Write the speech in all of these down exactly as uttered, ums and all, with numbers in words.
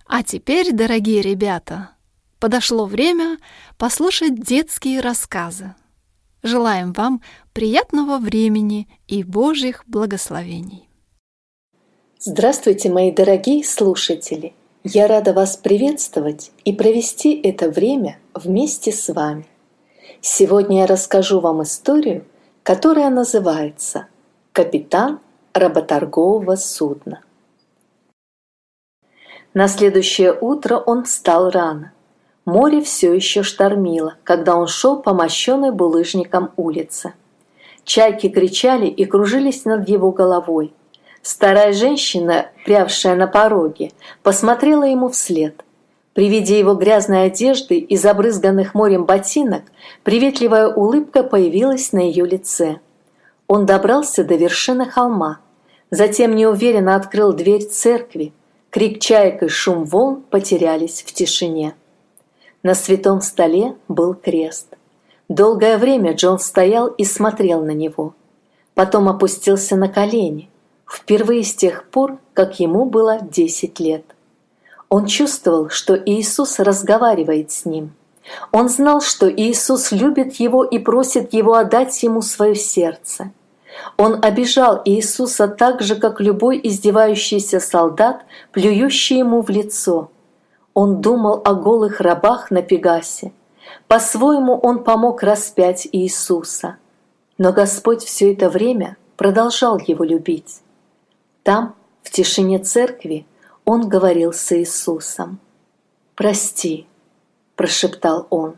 А теперь, дорогие ребята, подошло время послушать детские рассказы. Желаем вам приятного времени и Божьих благословений. Здравствуйте, мои дорогие слушатели! Я рада вас приветствовать и провести это время вместе с вами. Сегодня я расскажу вам историю, которая называется «Капитан работоргового судна». На следующее утро он встал рано. Море все еще штормило, когда он шел по мощенной булыжникам улице. Чайки кричали и кружились над его головой. Старая женщина, прявшая на пороге, посмотрела ему вслед. При виде его грязной одежды и забрызганных морем ботинок приветливая улыбка появилась на ее лице. Он добрался до вершины холма, затем неуверенно открыл дверь церкви. Крик чаек и шум волн потерялись в тишине. На святом столе был крест. Долгое время Джон стоял и смотрел на него. Потом опустился на колени, впервые с тех пор, как ему было десять лет. Он чувствовал, что Иисус разговаривает с ним. Он знал, что Иисус любит его и просит его отдать ему свое сердце. Он обижал Иисуса так же, как любой издевающийся солдат, плюющий ему в лицо. Он думал о голых рабах на Пегасе. По-своему он помог распять Иисуса. Но Господь все это время продолжал его любить. Там, в тишине церкви, он говорил с Иисусом. «Прости», – прошептал он.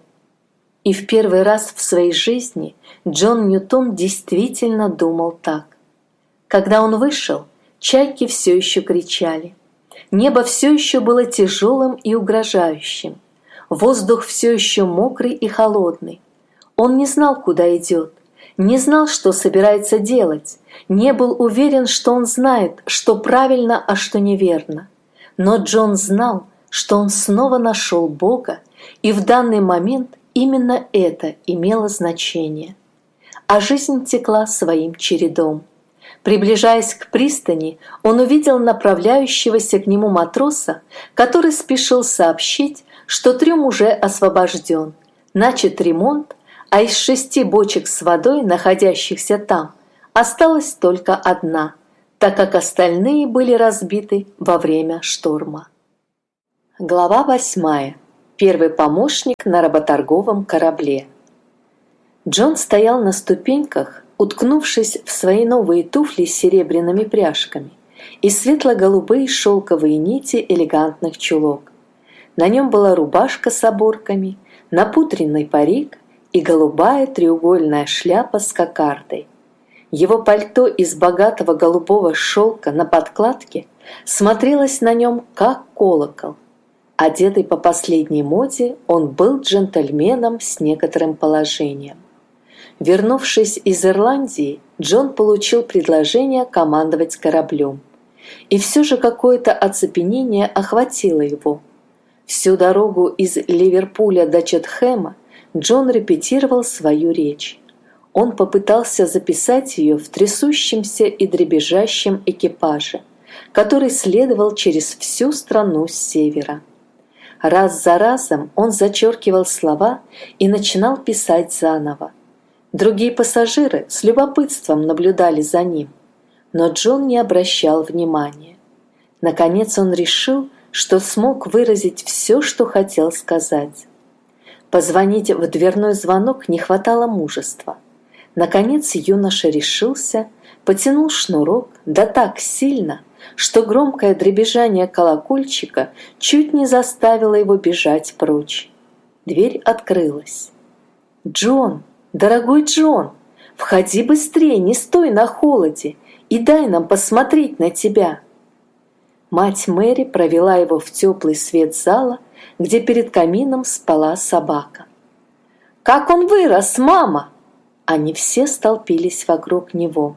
И в первый раз в своей жизни Джон Ньютон действительно думал так. Когда он вышел, чайки все еще кричали. Небо все еще было тяжелым и угрожающим. Воздух все еще мокрый и холодный. Он не знал, куда идет, не знал, что собирается делать, не был уверен, что он знает, что правильно, а что неверно. Но Джон знал, что он снова нашел Бога, и в данный момент именно это имело значение. А жизнь текла своим чередом. Приближаясь к пристани, он увидел направляющегося к нему матроса, который спешил сообщить, что трюм уже освобожден, начат ремонт, а из шести бочек с водой, находящихся там, осталась только одна, так как остальные были разбиты во время шторма. Глава восьмая. Первый помощник на работорговом корабле. Джон стоял на ступеньках, уткнувшись в свои новые туфли с серебряными пряжками и светло-голубые шелковые нити элегантных чулок. На нем была рубашка с оборками, напудренный парик и голубая треугольная шляпа с кокардой. Его пальто из богатого голубого шелка на подкладке смотрелось на нем как колокол. Одетый по последней моде, он был джентльменом с некоторым положением. Вернувшись из Ирландии, Джон получил предложение командовать кораблем. И все же какое-то оцепенение охватило его. Всю дорогу из Ливерпуля до Четхэма Джон репетировал свою речь. Он попытался записать ее в трясущемся и дребезжащем экипаже, который следовал через всю страну с севера. Раз за разом он зачеркивал слова и начинал писать заново. Другие пассажиры с любопытством наблюдали за ним, но Джон не обращал внимания. Наконец он решил, что смог выразить все, что хотел сказать. Позвонить в дверной звонок не хватало мужества. Наконец юноша решился, потянул шнурок, да так сильно, что громкое дребезжание колокольчика чуть не заставило его бежать прочь. Дверь открылась. «Джон, дорогой Джон, входи быстрее, не стой на холоде и дай нам посмотреть на тебя». Мать Мэри провела его в теплый свет зала, где перед камином спала собака. «Как он вырос, мама!» Они все столпились вокруг него.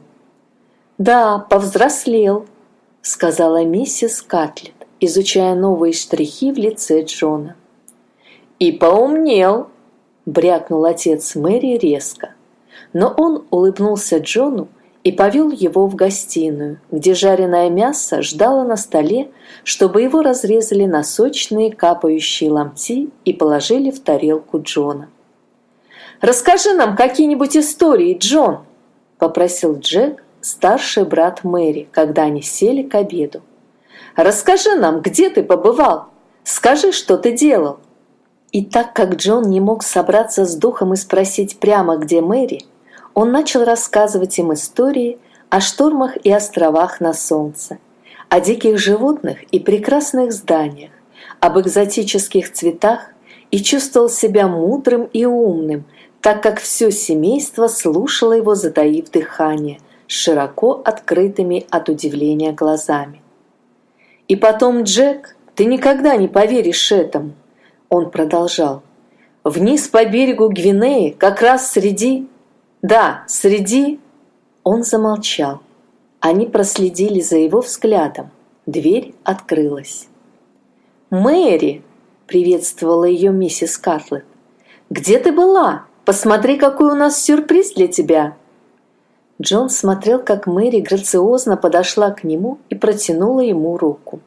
«Да, повзрослел», — сказала миссис Катлет, изучая новые штрихи в лице Джона. «И поумнел», — брякнул отец Мэри резко. Но он улыбнулся Джону и повел его в гостиную, где жареное мясо ждало на столе, чтобы его разрезали на сочные капающие ломти и положили в тарелку Джона. «Расскажи нам какие-нибудь истории, Джон!» – попросил Джек, старший брат Мэри, когда они сели к обеду. «Расскажи нам, где ты побывал? Скажи, что ты делал!» И так как Джон не мог собраться с духом и спросить прямо, где Мэри, он начал рассказывать им истории о штормах и островах на солнце, о диких животных и прекрасных зданиях, об экзотических цветах и чувствовал себя мудрым и умным, так как все семейство слушало его, затаив дыхание, с широко открытыми от удивления глазами. «И потом, Джек, ты никогда не поверишь этому!» Он продолжал. «Вниз по берегу Гвинеи, как раз среди... Да, среди...» Он замолчал. Они проследили за его взглядом. Дверь открылась. «Мэри!» — приветствовала ее миссис Картлетт. «Где ты была? Посмотри, какой у нас сюрприз для тебя!» Джон смотрел, как Мэри грациозно подошла к нему и протянула ему руку.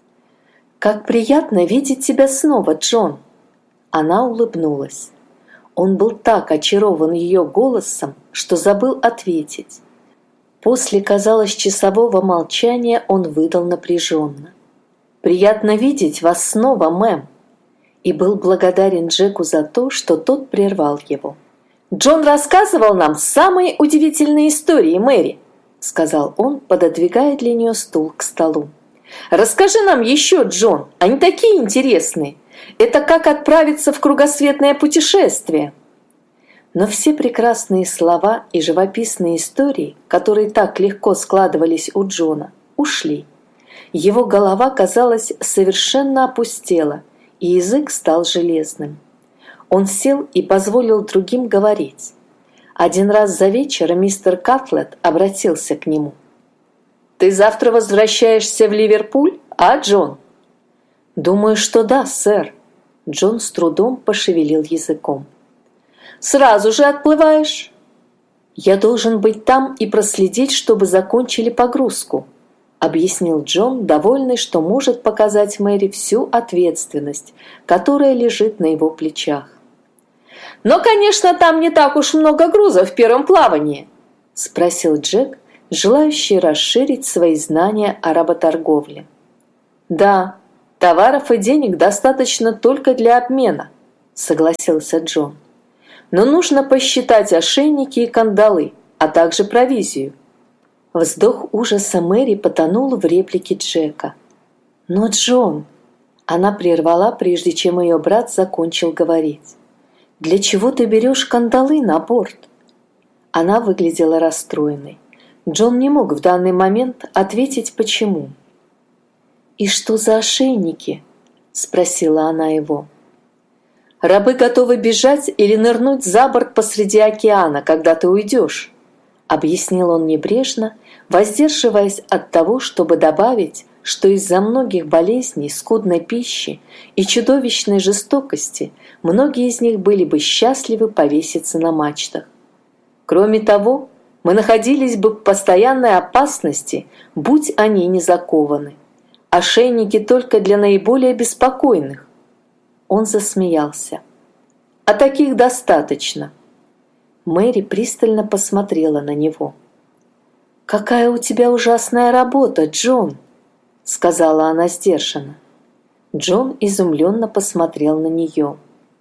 «Как приятно видеть тебя снова, Джон!» Она улыбнулась. Он был так очарован ее голосом, что забыл ответить. После, казалось, часового молчания он выдал напряженно. «Приятно видеть вас снова, мэм!» И был благодарен Джеку за то, что тот прервал его. «Джон рассказывал нам самые удивительные истории, Мэри!» сказал он, пододвигая для нее стул к столу. «Расскажи нам еще, Джон, они такие интересные. Это как отправиться в кругосветное путешествие». Но все прекрасные слова и живописные истории, которые так легко складывались у Джона, ушли. Его голова, казалось, совершенно опустела, и язык стал железным. Он сел и позволил другим говорить. Один раз за вечер мистер Картлетт обратился к нему. «Ты завтра возвращаешься в Ливерпуль, а, Джон?» «Думаю, что да, сэр». Джон с трудом пошевелил языком. «Сразу же отплываешь?» «Я должен быть там и проследить, чтобы закончили погрузку», объяснил Джон, довольный, что может показать Мэри всю ответственность, которая лежит на его плечах. «Но, конечно, там не так уж много груза в первом плавании», спросил Джек, желающий расширить свои знания о работорговле. «Да, товаров и денег достаточно только для обмена», согласился Джон. «Но нужно посчитать ошейники и кандалы, а также провизию». Вздох ужаса Мэри потонул в реплике Джека. «Но, Джон...» Она прервала, прежде чем ее брат закончил говорить. «Для чего ты берешь кандалы на борт?» Она выглядела расстроенной. Джон не мог в данный момент ответить, почему. «И что за ошейники?» – спросила она его. «Рабы готовы бежать или нырнуть за борт посреди океана, когда ты уйдешь», – объяснил он небрежно, воздерживаясь от того, чтобы добавить, что из-за многих болезней, скудной пищи и чудовищной жестокости многие из них были бы счастливы повеситься на мачтах. Кроме того, мы находились бы в постоянной опасности, будь они не закованы. Ошейники только для наиболее беспокойных. Он засмеялся. А таких достаточно. Мэри пристально посмотрела на него. «Какая у тебя ужасная работа, Джон!» сказала она сдержанно. Джон изумленно посмотрел на нее.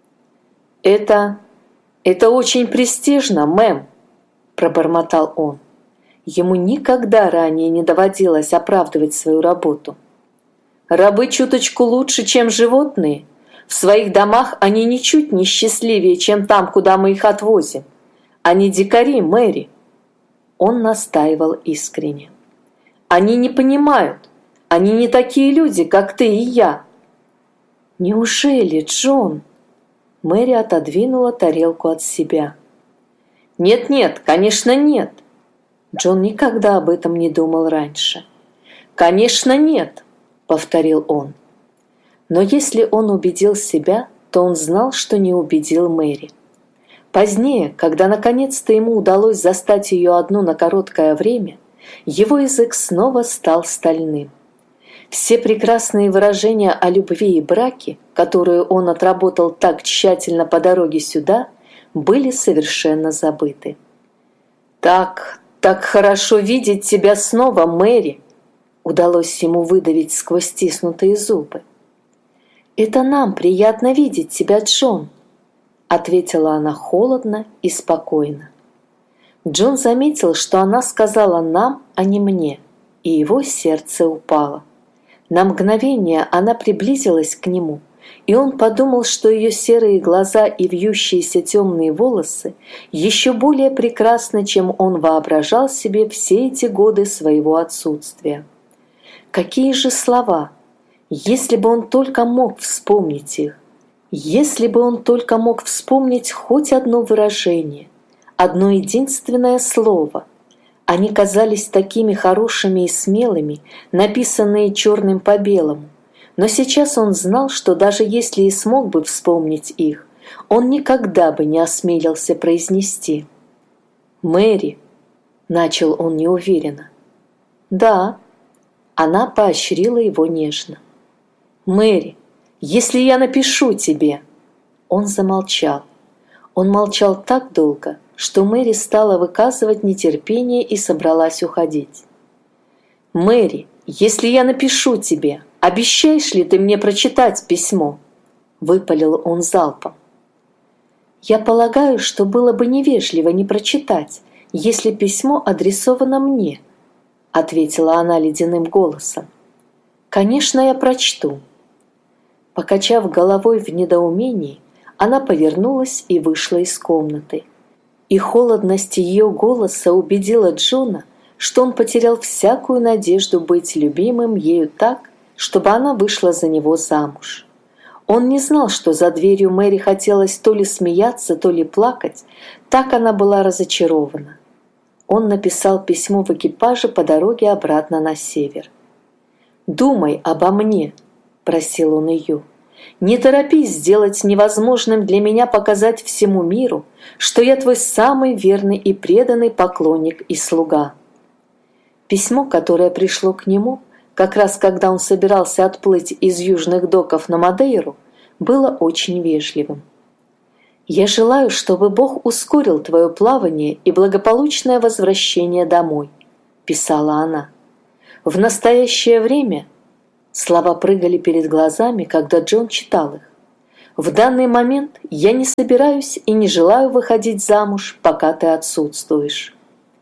«Это... это очень престижно, мэм!» пробормотал он. Ему никогда ранее не доводилось оправдывать свою работу. «Рабы чуточку лучше, чем животные. В своих домах они ничуть не счастливее, чем там, куда мы их отвозим. Они дикари, Мэри!» Он настаивал искренне. «Они не понимают. Они не такие люди, как ты и я». «Неужели, Джон?» Мэри отодвинула тарелку от себя. «Нет-нет, конечно, нет». Джон никогда об этом не думал раньше. «Конечно, нет», — повторил он. Но если он убедил себя, то он знал, что не убедил Мэри. Позднее, когда наконец-то ему удалось застать ее одну на короткое время, его язык снова стал стальным. Все прекрасные выражения о любви и браке, которые он отработал так тщательно по дороге сюда, были совершенно забыты. «Так, так хорошо видеть тебя снова, Мэри!» удалось ему выдавить сквозь стиснутые зубы. «Это нам приятно видеть тебя, Джон», ответила она холодно и спокойно. Джон заметил, что она сказала «нам», а не «мне», и его сердце упало. На мгновение она приблизилась к нему, и он подумал, что ее серые глаза и вьющиеся темные волосы еще более прекрасны, чем он воображал себе все эти годы своего отсутствия. Какие же слова! Если бы он только мог вспомнить их! Если бы он только мог вспомнить хоть одно выражение, одно единственное слово! Они казались такими хорошими и смелыми, написанные черным по белому. Но сейчас он знал, что даже если и смог бы вспомнить их, он никогда бы не осмелился произнести. «Мэри», — начал он неуверенно. «Да», — она поощрила его нежно. «Мэри, если я напишу тебе...» Он замолчал. Он молчал так долго, что Мэри стала выказывать нетерпение и собралась уходить. «Мэри, если я напишу тебе, обещаешь ли ты мне прочитать письмо?» — выпалил он залпом. «Я полагаю, что было бы невежливо не прочитать, если письмо адресовано мне», — ответила она ледяным голосом. «Конечно, я прочту». Покачав головой в недоумении, она повернулась и вышла из комнаты. И холодность ее голоса убедила Джона, что он потерял всякую надежду быть любимым ею так, чтобы она вышла за него замуж. Он не знал, что за дверью Мэри хотелось то ли смеяться, то ли плакать, так она была разочарована. Он написал письмо в экипаже по дороге обратно на север. «Думай обо мне», — просил он ее. «Не торопись сделать невозможным для меня показать всему миру, что я твой самый верный и преданный поклонник и слуга». Письмо, которое пришло к нему, как раз когда он собирался отплыть из южных доков на Мадейру, было очень вежливым. «Я желаю, чтобы Бог ускорил твое плавание и благополучное возвращение домой», — писала она. «В настоящее время...» Слова прыгали перед глазами, когда Джон читал их. «В данный момент я не собираюсь и не желаю выходить замуж, пока ты отсутствуешь».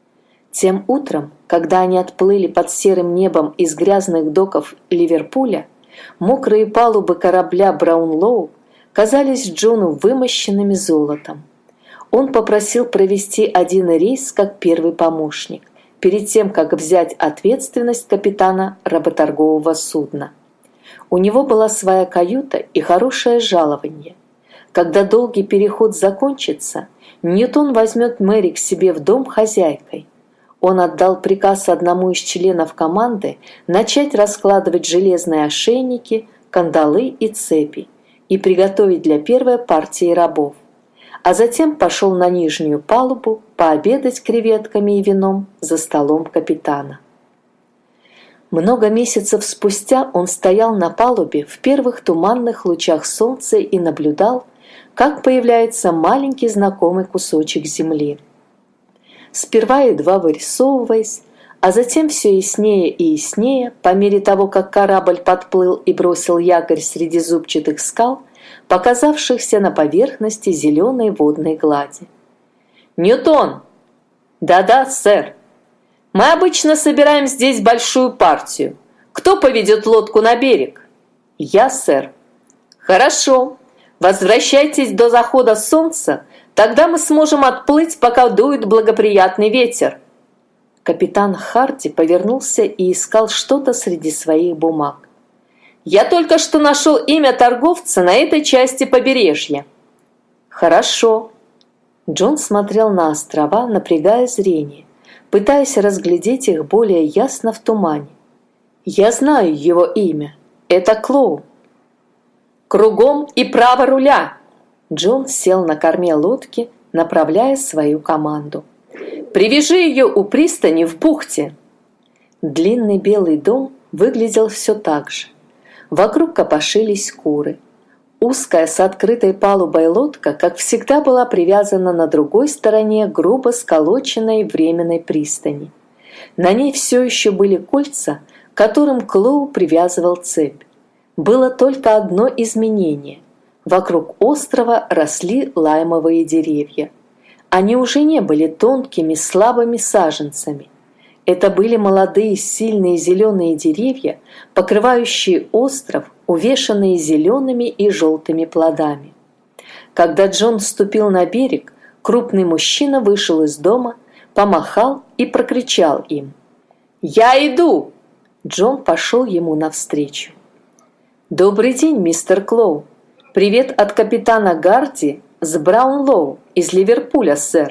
Тем утром, когда они отплыли под серым небом из грязных доков Ливерпуля, мокрые палубы корабля Браунлоу казались Джону вымощенными золотом. Он попросил провести один рейс как первый помощник, перед тем, как взять ответственность капитана работоргового судна. У него была своя каюта и хорошее жалование. Когда долгий переход закончится, Ньютон возьмет Мэри к себе в дом хозяйкой. Он отдал приказ одному из членов команды начать раскладывать железные ошейники, кандалы и цепи и приготовить для первой партии рабов. А затем пошел на нижнюю палубу пообедать креветками и вином за столом капитана. Много месяцев спустя он стоял на палубе в первых туманных лучах солнца и наблюдал, как появляется маленький знакомый кусочек земли. Сперва едва вырисовываясь, а затем все яснее и яснее, по мере того, как корабль подплыл и бросил якорь среди зубчатых скал, показавшихся на поверхности зеленой водной глади. «Ньютон!» «Да-да, сэр. Мы обычно собираем здесь большую партию. Кто поведет лодку на берег?» «Я, сэр». «Хорошо. Возвращайтесь до захода солнца, тогда мы сможем отплыть, пока дует благоприятный ветер». Капитан Харди повернулся и искал что-то среди своих бумаг. «Я только что нашел имя торговца на этой части побережья». «Хорошо». Джон смотрел на острова, напрягая зрение, пытаясь разглядеть их более ясно в тумане. «Я знаю его имя. Это Клоу». «Кругом и право руля!» Джон сел на корме лодки направляя свою команду. «Привяжи ее у пристани в бухте!» Длинный белый дом выглядел все так же. Вокруг копошились куры. Узкая с открытой палубой лодка, как всегда, была привязана на другой стороне грубо сколоченной временной пристани. На ней все еще были кольца, к которым Клоу привязывал цепь. Было только одно изменение. Вокруг острова росли лаймовые деревья. Они уже не были тонкими, слабыми саженцами. Это были молодые, сильные зеленые деревья, покрывающие остров, увешанные зелеными и желтыми плодами. Когда Джон вступил на берег, крупный мужчина вышел из дома, помахал и прокричал им: «Я иду!» Джон пошел ему навстречу. «Добрый день, мистер Клоу! Привет от капитана Гарди с Браунлоу из Ливерпуля, сэр!»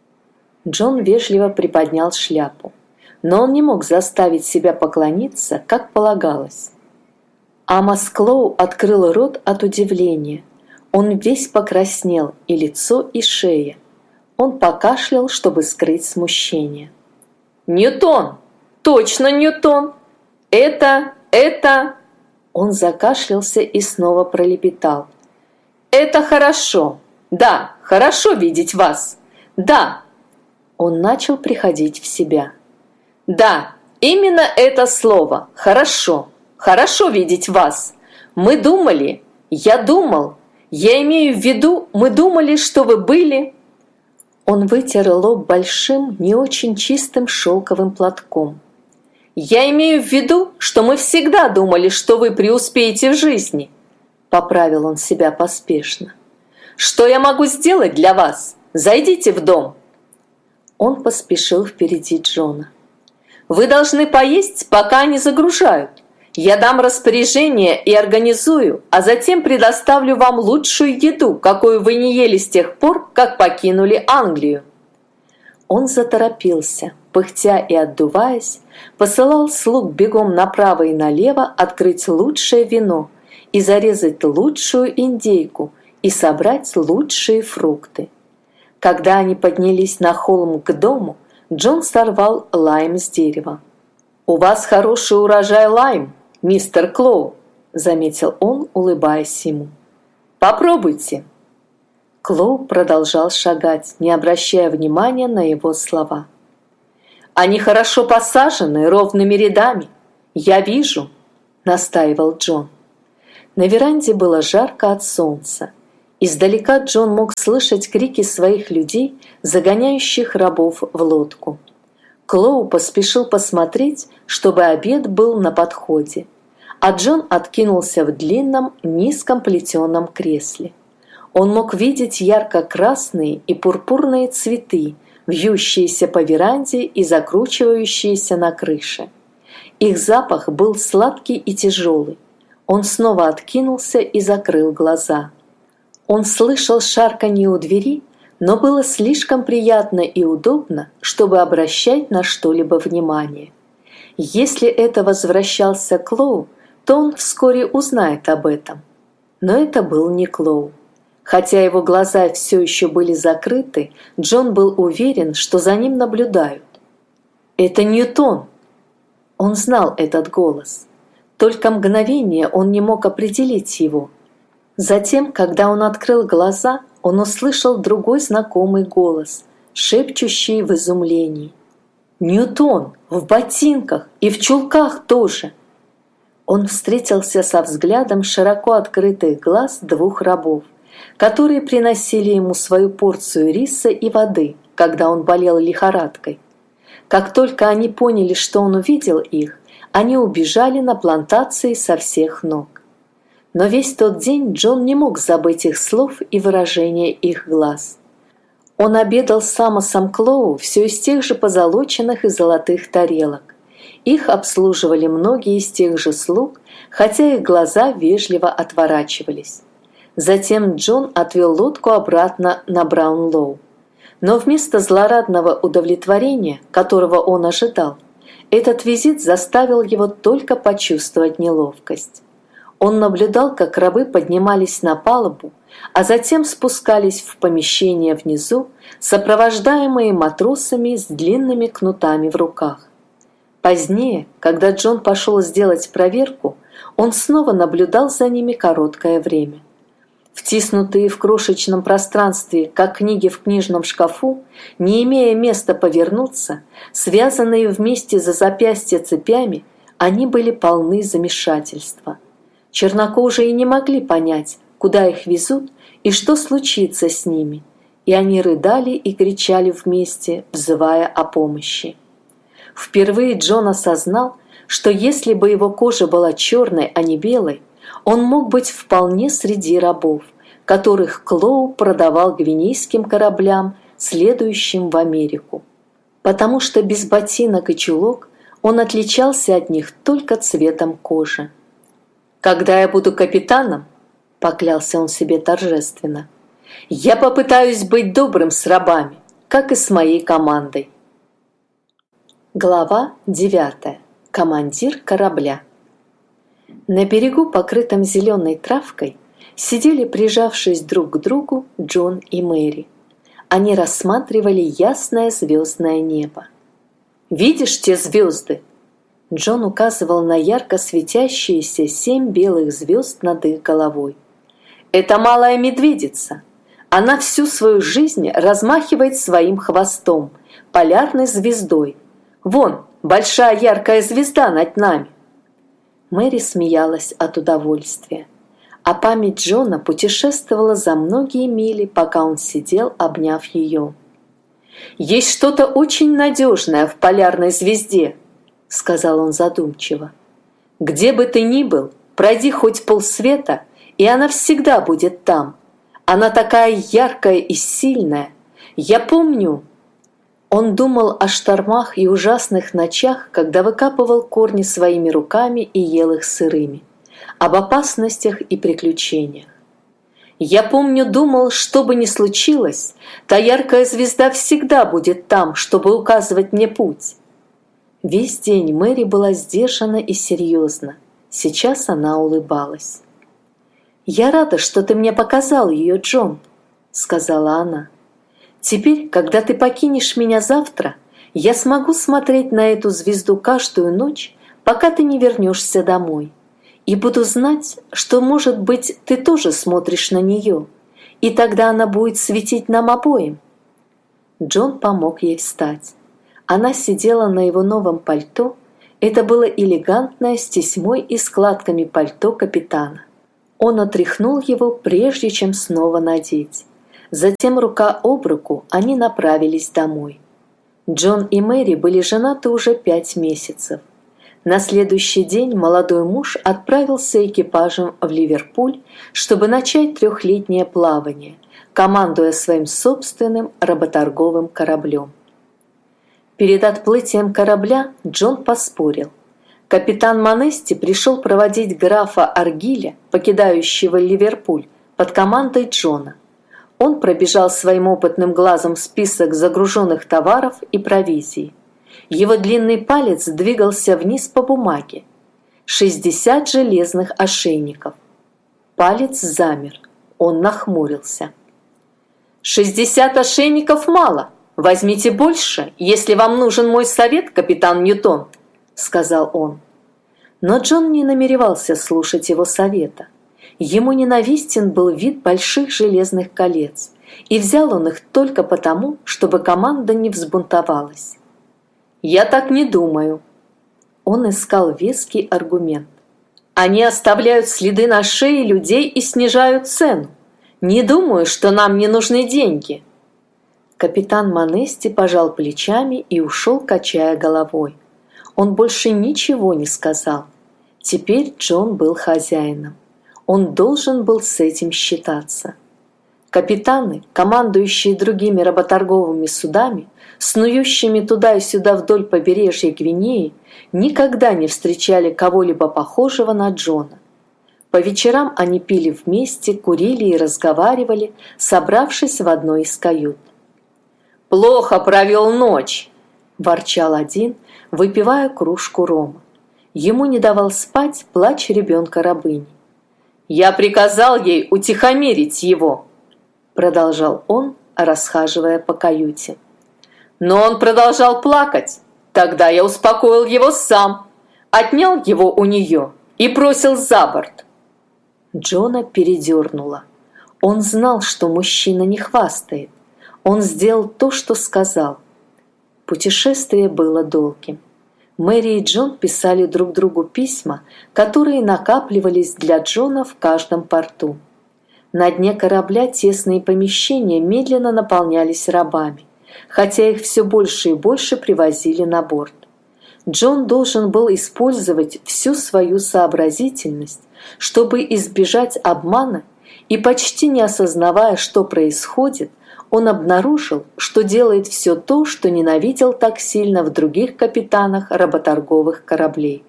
Джон вежливо приподнял шляпу, но он не мог заставить себя поклониться, как полагалось. Амос Клоу открыл рот от удивления. Он весь покраснел, и лицо, и шея. Он покашлял, чтобы скрыть смущение. «Ньютон! Точно Ньютон! Это, это...» Он закашлялся и снова пролепетал. «Это хорошо! Да, хорошо видеть вас! Да!» Он начал приходить в себя. «Да, именно это слово! Хорошо! Хорошо видеть вас! Мы думали, я думал, я имею в виду, мы думали, что вы были...» Он вытер лоб большим, не очень чистым шелковым платком. «Я имею в виду, что мы всегда думали, что вы преуспеете в жизни», — поправил он себя поспешно. «Что я могу сделать для вас? Зайдите в дом». Он поспешил впереди Джона. «Вы должны поесть, пока они загружают. Я дам распоряжение и организую, а затем предоставлю вам лучшую еду, какую вы не ели с тех пор, как покинули Англию». Он заторопился, пыхтя и отдуваясь, посылал слуг бегом направо и налево открыть лучшее вино и зарезать лучшую индейку и собрать лучшие фрукты. Когда они поднялись на холм к дому, Джон сорвал лайм с дерева. «У вас хороший урожай лайм, мистер Клоу», — заметил он, улыбаясь ему. «Попробуйте». Клоу продолжал шагать, не обращая внимания на его слова. «Они хорошо посажены ровными рядами. Я вижу», — настаивал Джон. На веранде было жарко от солнца. Издалека Джон мог слышать крики своих людей, загоняющих рабов в лодку. Клоу поспешил посмотреть, чтобы обед был на подходе, а Джон откинулся в длинном, низком плетеном кресле. Он мог видеть ярко-красные и пурпурные цветы, вьющиеся по веранде и закручивающиеся на крыше. Их запах был сладкий и тяжелый. Он снова откинулся и закрыл глаза. Он слышал шарканье у двери, но было слишком приятно и удобно, чтобы обращать на что-либо внимание. Если это возвращался Клоу, то он вскоре узнает об этом. Но это был не Клоу. Хотя его глаза все еще были закрыты, Джон был уверен, что за ним наблюдают. «Это Ньютон!» Он знал этот голос. Только мгновение он не мог определить его. Затем, когда он открыл глаза, он услышал другой знакомый голос, шепчущий в изумлении. «Ньютон! В ботинках! И в чулках тоже!» Он встретился со взглядом широко открытых глаз двух рабов, которые приносили ему свою порцию риса и воды, когда он болел лихорадкой. Как только они поняли, что он увидел их, они убежали на плантации со всех ног. Но весь тот день Джон не мог забыть их слов и выражения их глаз. Он обедал с Амосом Клоу все из тех же позолоченных и золотых тарелок. Их обслуживали многие из тех же слуг, хотя их глаза вежливо отворачивались. Затем Джон отвел лодку обратно на Браунлоу. Но вместо злорадного удовлетворения, которого он ожидал, этот визит заставил его только почувствовать неловкость. он наблюдал, как рабы поднимались на палубу, а затем спускались в помещение внизу, сопровождаемые матросами с длинными кнутами в руках. Позднее, когда Джон пошел сделать проверку, он снова наблюдал за ними короткое время. Втиснутые в крошечном пространстве, как книги в книжном шкафу, не имея места повернуться, связанные вместе за запястья цепями, они были полны замешательства. Чернокожие не могли понять, куда их везут и что случится с ними, и они рыдали и кричали вместе, взывая о помощи. Впервые Джон осознал, что если бы его кожа была черной, а не белой, он мог быть вполне среди рабов, которых Клоу продавал гвинейским кораблям, следующим в Америку. Потому что без ботинок и чулок он отличался от них только цветом кожи. «Когда я буду капитаном, — поклялся он себе торжественно, — я попытаюсь быть добрым с рабами, как и с моей командой». Глава девятая. Командир корабля. На берегу, покрытом зеленой травкой, сидели, прижавшись друг к другу, Джон и Мэри. Они рассматривали ясное звездное небо. «Видишь те звезды?» Джон указывал на ярко светящиеся семь белых звезд над их головой. «Это малая медведица. Она всю свою жизнь размахивает своим хвостом, полярной звездой. Вон, большая яркая звезда над нами». Мэри смеялась от удовольствия, а память Джона путешествовала за многие мили, пока он сидел, обняв ее. «Есть что-то очень надежное в полярной звезде», — сказал он задумчиво. «Где бы ты ни был, пройди хоть полсвета, и она всегда будет там. Она такая яркая и сильная. Я помню...» Он думал о штормах и ужасных ночах, когда выкапывал корни своими руками и ел их сырыми, об опасностях и приключениях. «Я помню, думал, что бы ни случилось, та яркая звезда всегда будет там, чтобы указывать мне путь». Весь день Мэри была сдержана и серьезна. Сейчас она улыбалась. «Я рада, что ты мне показал ее, Джон», — сказала она. «Теперь, когда ты покинешь меня завтра, я смогу смотреть на эту звезду каждую ночь, пока ты не вернешься домой, и буду знать, что, может быть, ты тоже смотришь на нее, и тогда она будет светить нам обоим». Джон помог ей встать. Она сидела на его новом пальто. Это было элегантное с тесьмой и складками пальто капитана. Он отряхнул его, прежде чем снова надеть. Затем рука об руку они направились домой. Джон и Мэри были женаты уже пять месяцев. На следующий день молодой муж отправился экипажем в Ливерпуль, чтобы начать трехлетнее плавание, командуя своим собственным работорговым кораблем. Перед отплытием корабля Джон поспорил. Капитан Монести пришел проводить графа Аргиля, покидающего Ливерпуль, под командой Джона. Он пробежал своим опытным глазом список загруженных товаров и провизий. Его длинный палец двигался вниз по бумаге. шестьдесят железных ошейников. Палец замер. Он нахмурился. «Шестьдесят ошейников мало. Возьмите больше, если вам нужен мой совет, капитан Ньютон», — сказал он. Но Джон не намеревался слушать его совета. Ему ненавистен был вид больших железных колец, и взял он их только потому, чтобы команда не взбунтовалась. «Я так не думаю». Он искал веский аргумент. «Они оставляют следы на шее людей и снижают цену. Не думаю, что нам не нужны деньги». Капитан Монести пожал плечами и ушел, качая головой. Он больше ничего не сказал. Теперь Джон был хозяином. Он должен был с этим считаться. Капитаны, командующие другими работорговыми судами, снующими туда и сюда вдоль побережья Гвинеи, никогда не встречали кого-либо похожего на Джона. По вечерам они пили вместе, курили и разговаривали, собравшись в одной из кают. «Плохо провел ночь!» – ворчал один, выпивая кружку рома. Ему не давал спать плач ребенка-рабыни. «Я приказал ей утихомирить его», — продолжал он, расхаживая по каюте. «Но он продолжал плакать. Тогда я успокоил его сам, отнял его у нее и бросил за борт». Джона передернуло. Он знал, что мужчина не хвастает. Он сделал то, что сказал. Путешествие было долгим. Мэри и Джон писали друг другу письма, которые накапливались для Джона в каждом порту. На дне корабля тесные помещения медленно наполнялись рабами, хотя их все больше и больше привозили на борт. Джон должен был использовать всю свою сообразительность, чтобы избежать обмана, и почти не осознавая, что происходит, он обнаружил, что делает все то, что ненавидел так сильно в других капитанах работорговых кораблей.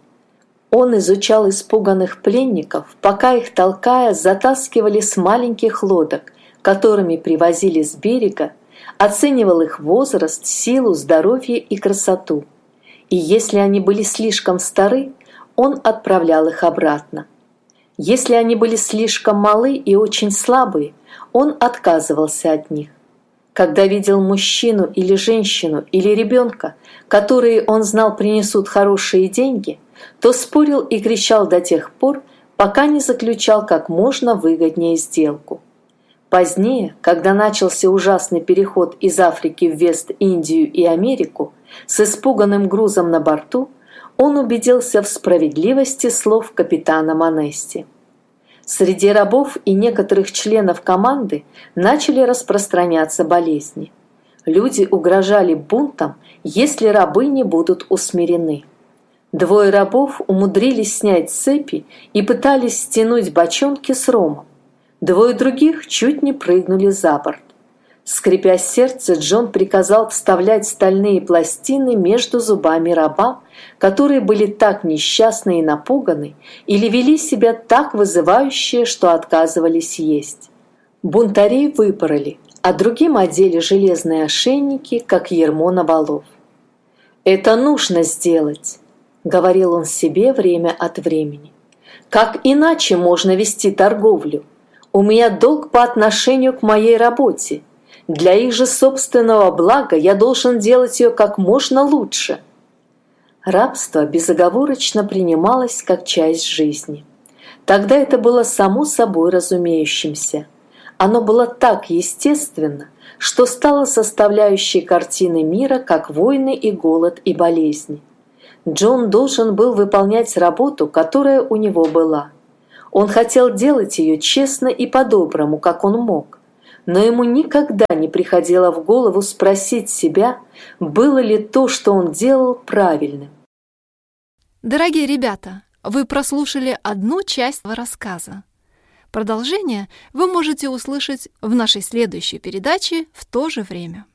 Он изучал испуганных пленников, пока их, толкая, затаскивали с маленьких лодок, которыми привозили с берега, оценивал их возраст, силу, здоровье и красоту. И если они были слишком стары, он отправлял их обратно. Если они были слишком малы и очень слабые, он отказывался от них. Когда видел мужчину или женщину или ребенка, которые он знал принесут хорошие деньги, то спорил и кричал до тех пор, пока не заключал как можно выгоднее сделку. Позднее, когда начался ужасный переход из Африки в Вест-Индию и Америку с испуганным грузом на борту, он убедился в справедливости слов капитана Монести. Среди рабов и некоторых членов команды начали распространяться болезни. Люди угрожали бунтом, если рабы не будут усмирены. Двое рабов умудрились снять цепи и пытались стянуть бочонки с ромом. Двое других чуть не прыгнули за борт. Скрипя сердце, Джон приказал вставлять стальные пластины между зубами рабам, которые были так несчастны и напуганы или вели себя так вызывающе, что отказывались есть. Бунтарей выпороли, а другим одели железные ошейники, как ярмо на валов. «Это нужно сделать», — говорил он себе время от времени. «Как иначе можно вести торговлю? У меня долг по отношению к моей работе. Для их же собственного блага я должен делать ее как можно лучше». Рабство безоговорочно принималось как часть жизни. Тогда это было само собой разумеющимся. Оно было так естественно, что стало составляющей картины мира, как войны и голод и болезни. Джон должен был выполнять работу, которая у него была. Он хотел делать ее честно и по-доброму, как он мог. Но ему никогда не приходило в голову спросить себя, было ли то, что он делал, правильным. Дорогие ребята, вы прослушали одну часть рассказа. Продолжение вы можете услышать в нашей следующей передаче в то же время.